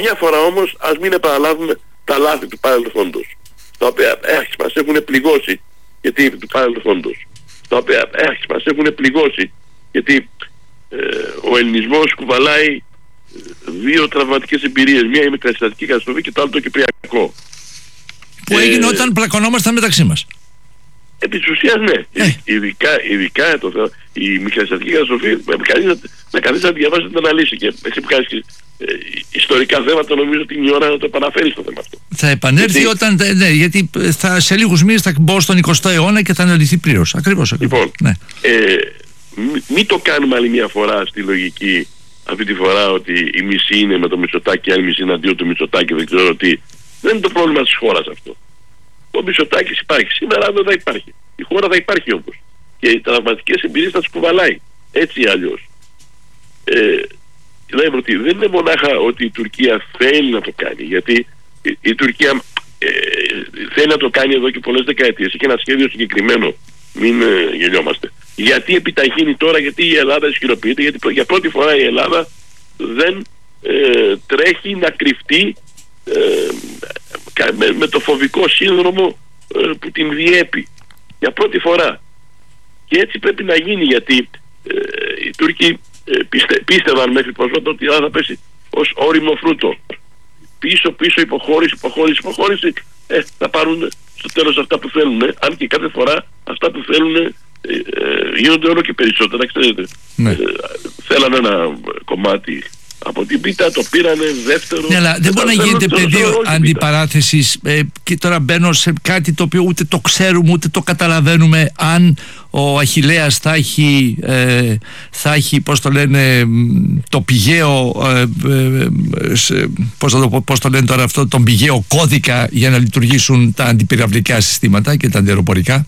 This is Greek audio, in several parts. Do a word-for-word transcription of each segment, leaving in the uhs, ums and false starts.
Καμιά φορά όμως ας μην επαναλάβουμε τα λάθη του παρελθόντος, τα οποία έχεις μας έχουν πληγώσει, γιατί του παρελθόντος, τα οποία έχεις μας έχουν πληγώσει, γιατί ε, ο ελληνισμός κουβαλάει δύο τραυματικές εμπειρίες, μία η μικρασιατική καταστροφή και το άλλο το κυπριακό. Που ε, έγινε όταν πλακωνόμασταν μεταξύ μας. Επί της ουσίας ναι, ε. ειδικά, ειδικά το, η μικρασιατική καταστροφή κανείς να καθίσει να διαβάσει την αναλύση, και εσύ που κάνεις και ε, ιστορικά θέματα, νομίζω ότι είναι η ώρα να το επαναφέρεις το θέμα αυτό. Θα επανέλθει γιατί, όταν, ναι, γιατί θα, σε λίγους μήνες θα μπω στον εικοστό αιώνα και θα αναλυθεί πλήρως. Ακριβώς, ακριβώς. Λοιπόν, ναι. ε, μην μη το κάνουμε άλλη μια φορά στη λογική αυτή τη φορά ότι η μισή είναι με το Μητσοτάκη και η άλλη μισή είναι αντίον του Μητσοτάκη, δεν ξέρω τι. Δεν είναι το πρόβλημα της χώρας αυτό. Ο Μητσοτάκης υπάρχει σήμερα, δεν θα υπάρχει. Η χώρα θα υπάρχει όμως. Και οι τραυματικές εμπειρίες θα τις κουβαλάει. Έτσι ή αλλιώς. Ε, λέμε ότι δεν είναι μονάχα ότι η Τουρκία θέλει να το κάνει, γιατί η, η Τουρκία ε, θέλει να το κάνει εδώ και πολλές δεκαετίες. Έχει ένα σχέδιο συγκεκριμένο. Μην ε, γελιόμαστε. Γιατί επιταχύνει τώρα, γιατί η Ελλάδα ισχυροποιείται, γιατί για πρώτη φορά η Ελλάδα δεν ε, τρέχει να κρυφτεί ε, με, με το φοβικό σύνδρομο ε, που την διέπει. Για πρώτη φορά. Και έτσι πρέπει να γίνει, γιατί ε, οι Τούρκοι ε, πίστε, πίστευαν μέχρι πρόσφατα ότι η Ελλάδα θα πέσει ως όριμο φρούτο. Πίσω πίσω υποχώρηση, υποχώρηση, υποχώρηση, ε, θα πάρουν στο τέλος αυτά που θέλουν, ε, αν και κάθε φορά αυτά που θέλουν ε, ε, γίνονται όλο και περισσότερα, ξέρετε. Ναι. Ε, θέλανε ένα κομμάτι από την πίτα, το πήρανε δεύτερο. Ναι, αλλά δεν μπορεί να γίνεται πεδίο αντιπαράθεσης ε, και τώρα μπαίνω σε κάτι το οποίο ούτε το ξέρουμε ούτε το καταλαβαίνουμε, αν ο Αχιλλέας θα έχει, ε, θα έχει πώς το λένε, το πηγαίο ε, ε, σε, πώς, το, πώς το λένε τώρα αυτό, τον πηγαίο κώδικα για να λειτουργήσουν τα αντιπυραυλικά συστήματα και τα αντιαεροπορικά.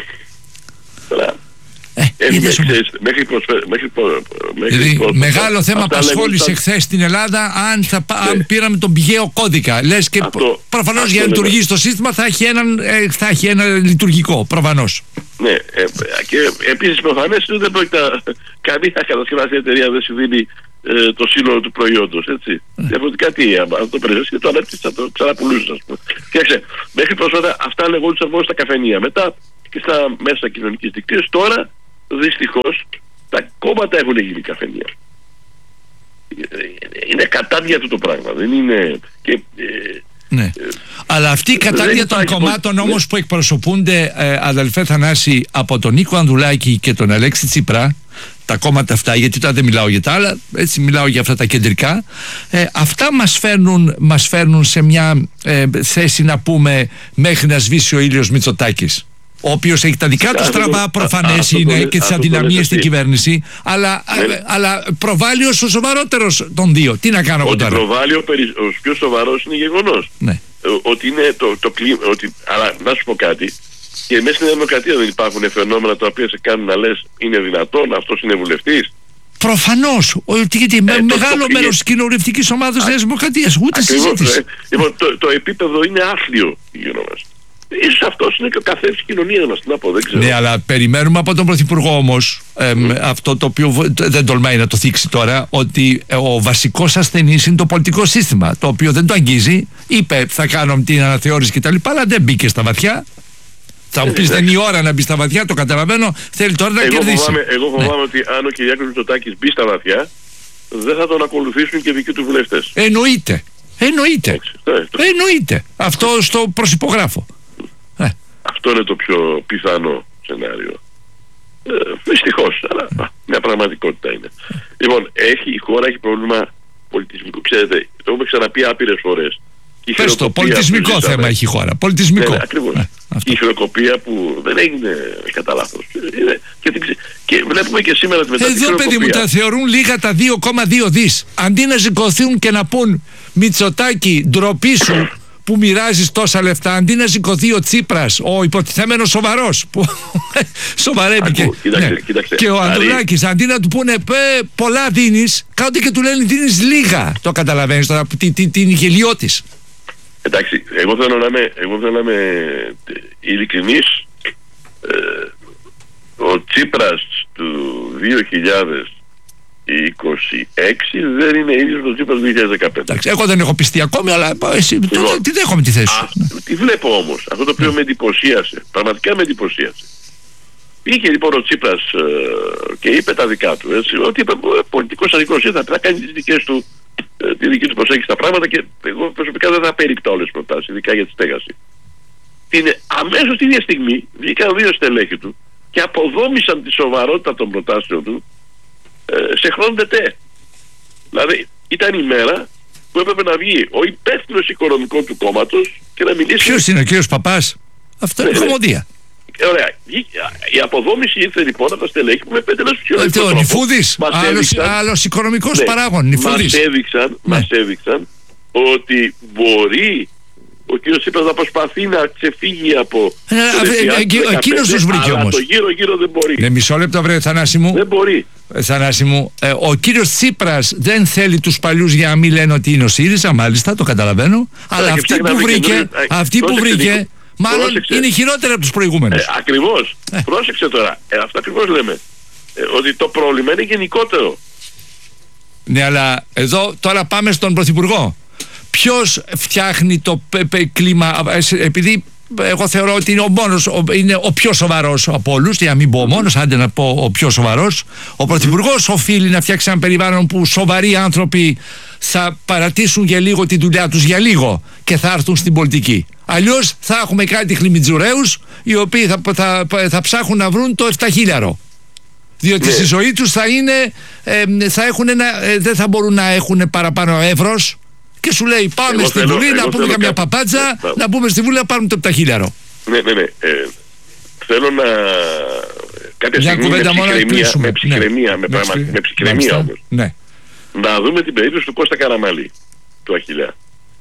Ε, ε, ξέρεις, μέχρι προσφέ, μέχρι προ, μέχρι δηλαδή, πρόσφατα, μεγάλο θέμα απασχόλησε χθες στην Ελλάδα αν, θα, ναι. αν πήραμε τον πηγαίο κώδικα. Λες και αυτό, προφανώς αυτό για να λειτουργήσει το σύστημα θα έχει, έναν, ε, θα έχει ένα λειτουργικό, προφανώς. Ναι, ε, και επίσης προφανές είναι δεν πρόκειται καμία κατασκευαστική εταιρεία δεν σου δίνει ε, το σύνολο του προϊόντος, έτσι. Mm. Διαφορετικά τι, αν το περιορίσει και το ανέπτυξε θα το ξαναπουλούσες, ας πούμε. Κοίταξε, μέχρι πρόσφατα αυτά λεγόντουσαν μόνο στα καφενεία. Μετά και στα μέσα κοινωνικής δικτύωσης, τώρα δυστυχώς τα κόμματα έχουν γίνει καφενεία. Είναι κατάδια του το πράγμα, δεν είναι. Και, ε, ναι. Ε, αλλά αυτή η κατάδια των κομμάτων πο... όμως που εκπροσωπούνται, ε, αδελφέ Θανάση, από τον Νίκο Ανδρουλάκη και τον Αλέξη Τσίπρα, τα κόμματα αυτά, γιατί τώρα δεν μιλάω για τα άλλα, έτσι μιλάω για αυτά τα κεντρικά, ε, αυτά μας φέρνουν, μας φέρνουν σε μια ε, θέση να πούμε μέχρι να σβήσει ο ήλιος Μητσοτάκης, ο οποίος έχει τα δικά του στραβά, προφανές είναι, και τις αδυναμίες στην κυβέρνηση, αλλά, ναι. α, αλλά προβάλλει ως ο σοβαρότερος των δύο. Τι να κάνω εγώ τώρα. Ότι προβάλλει ο, περι... ο πιο σοβαρός είναι γεγονός. Ναι. Ότι είναι το, το κλίμα. Ότι... Αλλά να σου πω κάτι. Και μέσα στην Δημοκρατία δεν υπάρχουν φαινόμενα τα οποία σε κάνουν να λες είναι δυνατόν, αυτός είναι βουλευτής. Προφανώς. Γιατί ε, με, το, μεγάλο το, μέρος της κοινοβουλευτικής ομάδας της Δημοκρατίας. Ούτε συζήτηση. Ε, λοιπόν, το, το επίπεδο είναι άθλιο γύρω μας. Ίσως αυτός είναι και ο καθένας της κοινωνίας μας, να πω, δεν ξέρω. Ναι, αλλά περιμένουμε από τον Πρωθυπουργό όμως ε, mm. αυτό το οποίο δεν τολμάει να το θίξει τώρα, ότι ο βασικός ασθενής είναι το πολιτικό σύστημα, το οποίο δεν το αγγίζει. Είπε θα κάνω την αναθεώρηση κτλ, αλλά δεν μπήκε στα βαθιά. Θα μου πεις δεν είναι η ώρα να μπει στα βαθιά, το καταλαβαίνω, θέλει τώρα να εγώ κερδίσει. Φοβάμαι, εγώ φοβάμαι ναι. ότι αν ο Κυριάκος Μητσοτάκης μπει στα βαθιά, δεν θα τον ακολουθήσουν και δικοί του βουλευτές. Εννοείται. Εννοείται. Εννοείται. Αυτό στο προσυπογράφω. Αυτό είναι το πιο πιθανό σενάριο. Ε, δυστυχώς, αλλά α, μια πραγματικότητα είναι. Λοιπόν, έχει, η χώρα έχει πρόβλημα πολιτισμικό. Ξέρετε, το έχουμε ξαναπεί άπειρες φορές. Πες το, πολιτισμικό θέμα έχει η χώρα. Πολιτισμικό. Ναι, ακριβώς. Ε, η χειροκοπία που δεν έγινε κατά λάθος. Και, και βλέπουμε και σήμερα τη μετά τη Εδώ, παιδί μου, τα θεωρούν λίγα τα δύο κόμμα δύο δις. Αντί να σηκωθούν και να πούν Μητσοτάκη, ντροπή σου που μοιράζεις τόσα λεφτά, αντί να σηκωθεί ο Τσίπρας, ο υποτιθέμενος σοβαρός που σοβαρεύει και, κοίταξε, ναι. κοίταξε, και ο Ανδρουλάκης, αντί να του πούνε πολλά δίνεις, κάνονται και του λένε δίνεις λίγα. Το καταλαβαίνεις τώρα τι, τι, τι είναι η γελιότης. Εντάξει, εγώ θέλω να είμαι, εγώ θέλω να είμαι ειλικρινής. Ε, ο Τσίπρας του δύο χιλιάδες είκοσι έξι δεν είναι ίδιος με τον Τσίπρα του δύο χιλιάδες δεκαπέντε. Εντάξει, εγώ δεν έχω πιστεί ακόμη, αλλά εσύ λοιπόν, τι δέχομαι τη θέση σου. Ναι. Τη βλέπω όμως, αυτό το οποίο ναι. με εντυπωσίασε, πραγματικά με εντυπωσίασε. Πήγε λοιπόν ο Τσίπρας ε, και είπε τα δικά του, έτσι, ότι είπε, πολιτικός αδικός ήρθα να κάνει τις δικές του, ε, τη δική του προσέγγιση στα πράγματα, και εγώ προσωπικά δεν θα περίπτα όλες τις προτάσεις, ειδικά για τη στέγαση. Την, αμέσως την ίδια στιγμή βγήκαν δύο στελέχη του και αποδόμησαν τη σοβαρότητα των προτάσεων του ε, σε χρόνο τετέ. Δηλαδή ήταν η μέρα που έπρεπε να βγει ο υπεύθυνος οικονομικό του κόμματος και να μιλήσει. Ποιος είναι ο κύριος Παπάς? Αυτό είναι κομμωδία. Ωραία. Η αποδόμηση ήρθε λοιπόν από τα στελέχη που με πέντε λεπτά πιο εύκολο. Ο Νιφούδης, άλλος οικονομικός ναι, παράγων. Νιφούδης. Μας έδειξαν, ναι. μας έδειξαν ότι μπορεί ο κύριος Τσίπρας να προσπαθεί να ξεφύγει από εκείνος τους βρήκε όμως. Αλλά το γύρω γύρω δεν μπορεί. Ναι, μισό λεπτό βρε Θανάση μου. Δεν μπορεί. Θανάση μου, ε, ο κύριος Τσίπρας δεν θέλει τους παλιούς για να μην λένε ότι είναι ο ΣΥΡΙΖΑ, μάλιστα, το καταλαβαίνω. Αλλά αυτή που βρήκε, αυτή που βρήκε, μάλλον πρόσεξε. Είναι χειρότερα από τους προηγούμενους. Ε, ακριβώς. Ε. Πρόσεξε τώρα. Ε, αυτό ακριβώς λέμε. Ε, ότι το πρόβλημα είναι γενικότερο. Ναι, αλλά εδώ τώρα πάμε στον Πρωθυπουργό. Ποιος φτιάχνει το π, π, κλίμα, επειδή εγώ θεωρώ ότι είναι ο μόνος, ο, είναι ο πιο σοβαρός από όλους, για να μην πω ο μόνος, άντε να πω ο πιο σοβαρός. Ο Πρωθυπουργός οφείλει να φτιάξει ένα περιβάλλον που σοβαροί άνθρωποι θα παρατήσουν για λίγο τη δουλειά τους, για λίγο, και θα έρθουν στην πολιτική. Αλλιώς θα έχουμε κάτι χλιμιτζουραίους οι οποίοι θα, θα, θα, θα ψάχνουν να βρουν το εφταχίλιαρο. Διότι ναι. στη ζωή τους θα είναι, ε, θα έχουν ένα, ε, δεν θα μπορούν να έχουν παραπάνω εύρος. Και σου λέει πάμε εγώ στη θέλω, Βουλή να πούμε καμιά κα... παπάτσα, ναι, να πούμε στη Βουλή να πάρουμε το επταχίλιαρο. Ναι, ναι, ναι. Ε, θέλω να... κάποια στιγμή με ψυχραιμία, με ψυχραιμία, ναι. με, με, με, με ψυχραιμία όμως. Ναι. Να δούμε την περίπτωση του Κώστα Καραμανλή, του Αχιλλέα.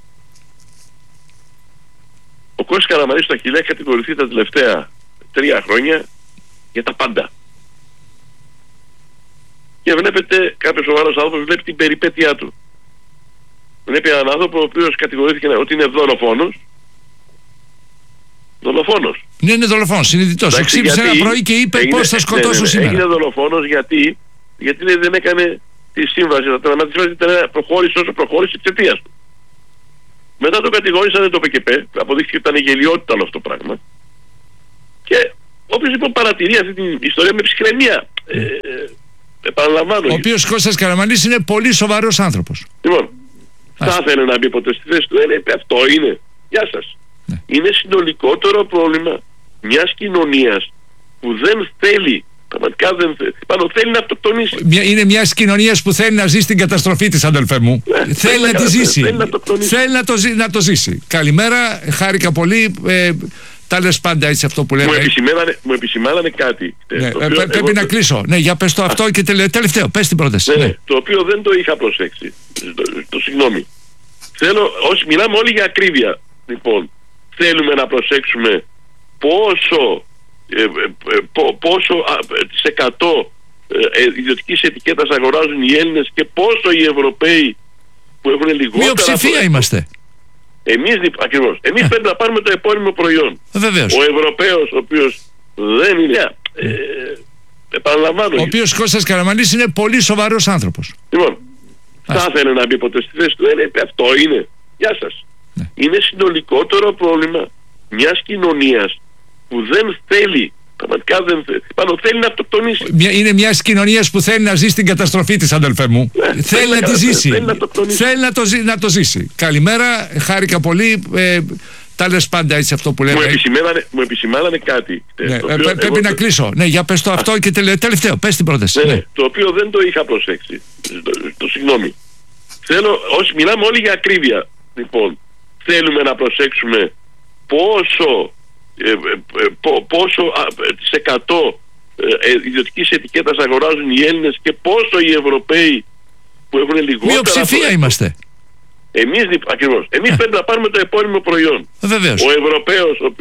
Ο Κώστας Καραμανλής του Αχιλλέα κατηγορηθεί τα τελευταία τρία χρόνια για τα πάντα. Και βλέπετε κάποιος σοβαρός άνθρωπος βλέπει την περιπέτειά του. Βλέπει έναν άνθρωπο ο οποίος κατηγορήθηκε ότι είναι δολοφόνος. Δολοφόνος. Ναι, είναι δολοφόνος, συνειδητός. Ξύπνησε ένα πρωί και είπε έγινε, πώς θα σκοτώσω ναι, ναι, σήμερα. Έγινε δολοφόνος γιατί, γιατί λέει, δεν έκανε τη σύμβαση. Να τη σύμβαση προχώρησε όσο προχώρησε εξαιτίας του. Μετά το κατηγόρησαν, δεν το είπε και πέ. Αποδείχθηκε ότι ήταν γελιότητα όλο αυτό το πράγμα. Και όποιος λοιπόν παρατηρεί αυτή την ιστορία με ψυχραιμία. Ε, ε, επαναλαμβάνω. Ο οποίος Κώστας Καραμανλής είναι πολύ σοβαρός άνθρωπος. Λοιπόν. Θα ήθελε να μπει ποτέ στη θέση του, ε, αυτό είναι. Γεια σας. Ναι. Είναι συνολικότερο πρόβλημα μιας κοινωνίας που δεν θέλει, πραγματικά δεν θέλει, πάνω θέλει να αυτοκτονήσει. Είναι μιας κοινωνίας που θέλει να ζήσει την καταστροφή της, αδελφέ μου. Ναι, θέλει να τη ζήσει. Θέλει να, θέλει να, το, να το ζήσει. Καλημέρα, χάρηκα πολύ. Ε, τα λες πάντα έτσι αυτό που λέμε. Μου επισημάνανε, μου επισημάνανε κάτι. Ναι, το οποίο, πρέπει εγώ, να κλείσω. Ναι, για πες το αυτό α, και τελευταίο. Πες την πρόταση. Ναι, ναι. Το οποίο δεν το είχα προσέξει. Το, το συγγνώμη. Θέλω, όσοι μιλάμε όλοι για ακρίβεια. Λοιπόν, θέλουμε να προσέξουμε πόσο, ε, ε, πο, πόσο της εκατό ε, ε, ιδιωτικής ετικέτας αγοράζουν οι Έλληνες και πόσο οι Ευρωπαίοι που έχουν λιγότερα. Μειοψηφία προ... είμαστε. Εμείς, ακριβώς. Εμείς πρέπει να πάρουμε το επώνυμο προϊόν. Βεβαίως. Ο Ευρωπαίος, ο οποίος δεν είναι... Ε, επαναλαμβάνω. Ο οποίος Κώστας Καραμανλής είναι πολύ σοβαρός άνθρωπος. Λοιπόν, θα ήθελε να μπει ποτέ στη θέση του, ε, αυτό είναι. Γεια σας. Ναι. Είναι συνολικότερο πρόβλημα μιας κοινωνίας που δεν θέλει, πραγματικά δεν θέλει, πάνω θέλει να αυτοκτονήσει. Είναι μιας κοινωνίας που θέλει να ζήσει την καταστροφή της, αδελφέ μου. Ναι, θέλει να τη ζήσει. Θέλει να, θέλει να, το, να το ζήσει. Καλημέρα, χάρηκα πολύ. Ε, τα λες πάντα έτσι αυτό που λέμε. Μου επισημάνανε, μου επισημάνανε κάτι. Ναι, το οποίο, πρέπει εγώ, να κλείσω. Ναι, για πες το αυτό και τελευταίο. Πες την πρόταση. Ναι, ναι. Το οποίο δεν το είχα προσέξει. Το, το συγγνώμη. Θέλω, όσοι μιλάμε όλοι για ακρίβεια. Λοιπόν, θέλουμε να προσέξουμε πόσο ε, ε, πο, πόσο της εκατό ε, ε, ιδιωτικής ετικέτας αγοράζουν οι Έλληνες και πόσο οι Ευρωπαίοι που έχουν λιγότερα. Μειοψηφία από... είμαστε. Εμείς, ακριβώς. Εμείς πρέπει να πάρουμε το επώνυμο προϊόν. Βεβαίως. Ο Ευρωπαίος, ο